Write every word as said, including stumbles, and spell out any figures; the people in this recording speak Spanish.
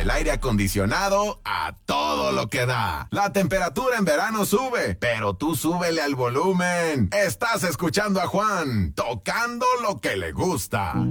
el aire acondicionado a todo lo que da. La temperatura en verano sube, pero tú súbele al volumen. Estás escuchando a Juan, tocando lo que le gusta.